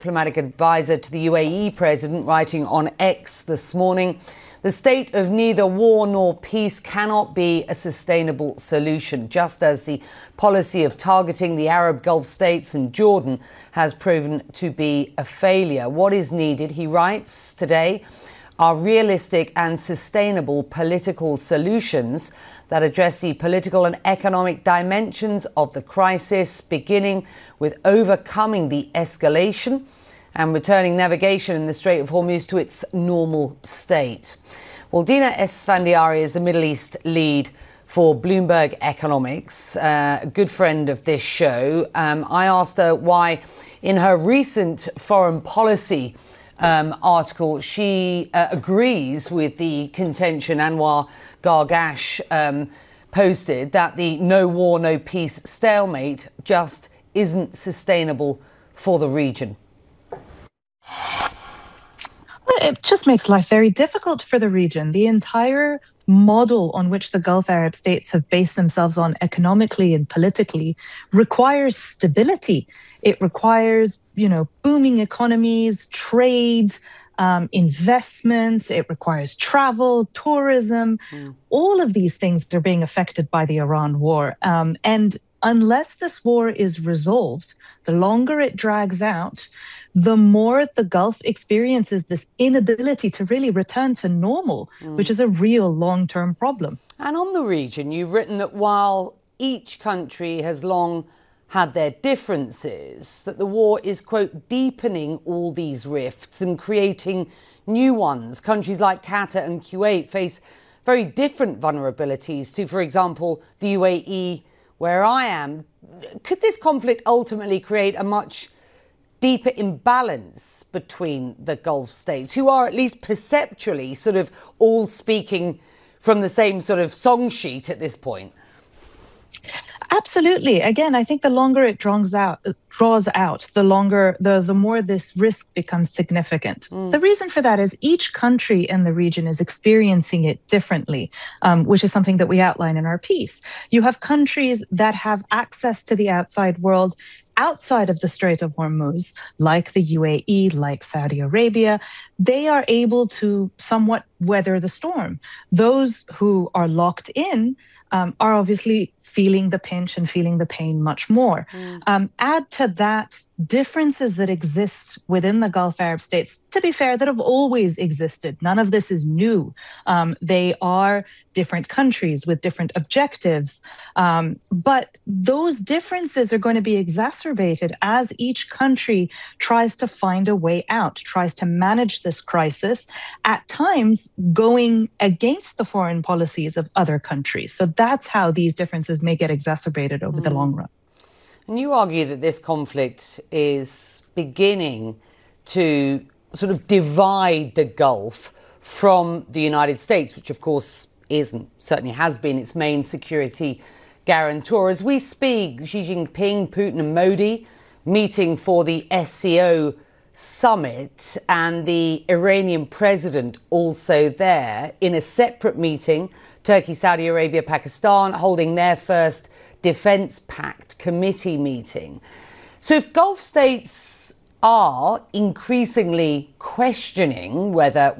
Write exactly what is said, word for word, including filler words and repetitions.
Diplomatic advisor to the U A E president, writing on X this morning, the state of neither war nor peace cannot be a sustainable solution, just as the policy of targeting the Arab Gulf states and Jordan has proven to be a failure. What is needed, he writes today, are realistic and sustainable political solutions that address the political and economic dimensions of the crisis, beginning with overcoming the escalation and returning navigation in the Strait of Hormuz to its normal state. Well, Dina Esfandiari is the Middle East lead for Bloomberg Economics, uh, a good friend of this show. Um, I asked her why, in her recent foreign policy um, article, she uh, agrees with the contention Anwar Gargash um, posted that the no war, no peace stalemate just isn't sustainable for the region. It just makes life very difficult for the region. The entire model on which the Gulf Arab states have based themselves on economically and politically requires stability. It requires, you know, booming economies, trade, um, investments. It requires travel, tourism. Mm. All of these things are being affected by the Iran war. Um, and unless this war is resolved, the longer it drags out, the more the Gulf experiences this inability to really return to normal, mm. which is a real long-term problem. And on the region, you've written that while each country has long had their differences, that the war is, quote, deepening all these rifts and creating new ones. Countries like Qatar and Kuwait face very different vulnerabilities to, for example, the U A E, where I am. Could this conflict ultimately create a much deeper imbalance between the Gulf states, who are at least perceptually sort of all speaking from the same sort of song sheet at this point? Absolutely. Again, I think the longer it draws out, draws out, the longer, the, the more this risk becomes significant. Mm. The reason for that is each country in the region is experiencing it differently, um, which is something that we outline in our piece. You have countries that have access to the outside world outside of the Strait of Hormuz, like the U A E, like Saudi Arabia. They are able to somewhat weather the storm. Those who are locked in um, are obviously feeling the pinch and feeling the pain much more. Mm. Um, add to that differences that exist within the Gulf Arab states, to be fair, that have always existed. None of this is new. Um, they are different countries with different objectives. Um, but those differences are going to be exacerbated as each country tries to find a way out, tries to manage this crisis, at times going against the foreign policies of other countries. So that's how these differences may get exacerbated over mm. the long run. And you argue that this conflict is beginning to sort of divide the Gulf from the United States, which of course isn't, certainly has been its main security guarantor. As we speak, Xi Jinping, Putin and Modi meeting for the S C O summit, and the Iranian president also there in a separate meeting. Turkey, Saudi Arabia, Pakistan holding their first Defence Pact committee meeting. So if Gulf states are increasingly questioning whether